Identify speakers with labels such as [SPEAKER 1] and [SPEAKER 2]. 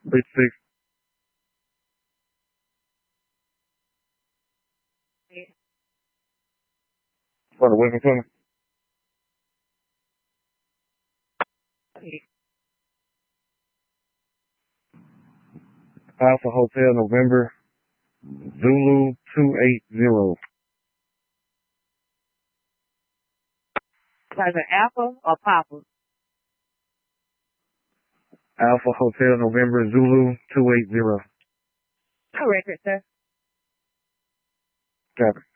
[SPEAKER 1] Bridge 6. For the Wilson Center. Alpha Hotel November Zulu 280.
[SPEAKER 2] Like an Alpha or Papa?
[SPEAKER 1] Alpha Hotel November Zulu 280.
[SPEAKER 2] Correct, sir.
[SPEAKER 1] Copy.